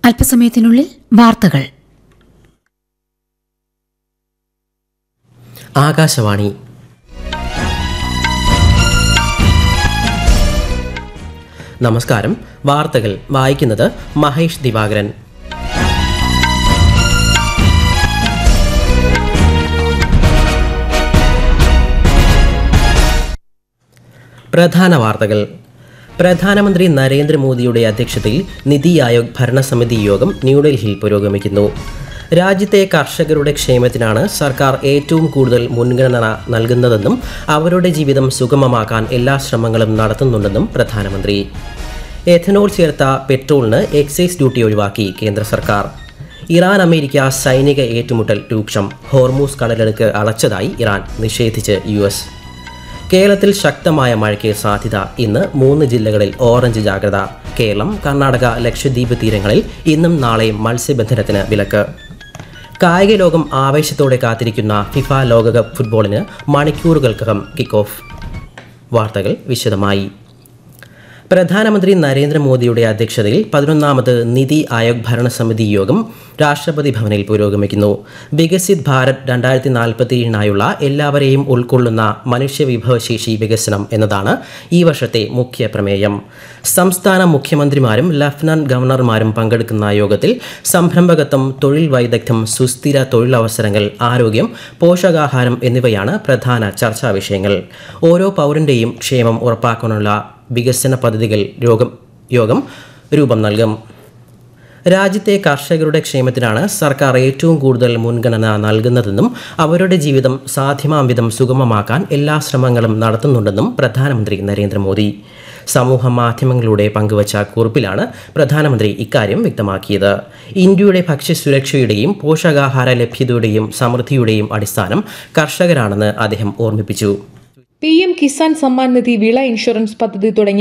അല്പസമയത്തിനുള്ളിൽ വാർത്തകൾ. ആകാശവാണി. നമസ്കാരം. വാർത്തകൾ വായിക്കുന്നത് മഹേഷ് ദിവാകരൻ. പ്രധാന വാർത്തകൾ. പ്രധാനമന്ത്രി നരേന്ദ്രമോദിയുടെ അധ്യക്ഷതയിൽ നിതി ആയോഗ് ഭരണസമിതി യോഗം ന്യൂഡൽഹിയിൽ പുരോഗമിക്കുന്നു. രാജ്യത്തെ കർഷകരുടെ ക്ഷേമത്തിനാണ് സർക്കാർ ഏറ്റവും കൂടുതൽ മുൻഗണന നൽകുന്നതെന്നും അവരുടെ ജീവിതം സുഗമമാക്കാൻ എല്ലാ ശ്രമങ്ങളും നടത്തുന്നുണ്ടെന്നും പ്രധാനമന്ത്രി. എഥനോൾ ചേർത്ത പെട്രോളിന് എക്സൈസ് ഡ്യൂട്ടി ഒഴിവാക്കി കേന്ദ്ര സർക്കാർ. ഇറാൻ അമേരിക്ക സൈനിക ഏറ്റുമുട്ടൽ രൂക്ഷം. ഹോർമൂസ് കടലിടുക്ക് അടച്ചതായി ഇറാൻ, നിഷേധിച്ച് US. കേരളത്തിൽ ശക്തമായ മഴയ്ക്ക് സാധ്യത. ഇന്ന് 3 ജില്ലകളിൽ ഓറഞ്ച് ജാഗ്രത. കേരളം, കർണാടക, ലക്ഷദ്വീപ് തീരങ്ങളിൽ ഇന്നും നാളെയും മത്സ്യബന്ധനത്തിന് വിലക്ക്. കായിക ലോകം ആവേശത്തോടെ കാത്തിരിക്കുന്ന ഫിഫ ലോകകപ്പ് ഫുട്ബോളിന് മണിക്കൂറുകൾക്കകം കിക്ക് ഓഫ്. വാർത്തകൾ വിശദമായി. പ്രധാനമന്ത്രി നരേന്ദ്രമോദിയുടെ അധ്യക്ഷതയിൽ 11ാമത് നിതി ആയോഗ് ഭരണസമിതി യോഗം രാഷ്ട്രപതി ഭവനിൽ പുരോഗമിക്കുന്നു. വികസിത് ഭാരത് 2047-നായുള്ള എല്ലാവരെയും ഉൾക്കൊള്ളുന്ന മനുഷ്യവിഭവശേഷി വികസനം എന്നതാണ് ഈ വർഷത്തെ മുഖ്യ പ്രമേയം. സംസ്ഥാന മുഖ്യമന്ത്രിമാരും ലഫ്റ്റനന്റ് ഗവർണർമാരും പങ്കെടുക്കുന്ന യോഗത്തിൽ സംരംഭകത്വം, തൊഴിൽ വൈദഗ്ധ്യം, സുസ്ഥിര തൊഴിലവസരങ്ങൾ, ആരോഗ്യം, പോഷകാഹാരം എന്നിവയാണ് പ്രധാന ചർച്ചാ വിഷയങ്ങൾ. ഓരോ പൗരന്റെയും ക്ഷേമം ഉറപ്പാക്കാനുള്ള വികസന പദ്ധതികൾ യോഗം രൂപം നൽകും. രാജ്യത്തെ കർഷകരുടെ ക്ഷേമത്തിനാണ് സർക്കാർ ഏറ്റവും കൂടുതൽ മുൻഗണന നൽകുന്നതെന്നും അവരുടെ ജീവിതം സാധ്യമാം വിധം സുഗമമാക്കാൻ എല്ലാ ശ്രമങ്ങളും നടത്തുന്നുണ്ടെന്നും പ്രധാനമന്ത്രി നരേന്ദ്രമോദി സമൂഹ മാധ്യമങ്ങളിലൂടെ പങ്കുവച്ച കുറിപ്പിലാണ് പ്രധാനമന്ത്രി ഇക്കാര്യം വ്യക്തമാക്കിയത്. ഇന്ത്യയുടെ ഭക്ഷ്യസുരക്ഷയുടെയും പോഷകാഹാര ലഭ്യതയുടെയും സമൃദ്ധിയുടെയും അടിസ്ഥാനം കർഷകരാണെന്ന് അദ്ദേഹം ഓർമ്മിപ്പിച്ചു. PM കിസാൻ സമ്മാൻ നിധി വിള ഇൻഷുറൻസ് പദ്ധതി തുടങ്ങി